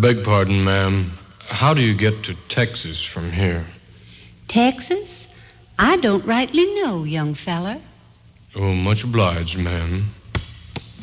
Beg pardon, ma'am. How do you get to Texas from here? Texas? I don't rightly know, young feller. Oh, much obliged, ma'am.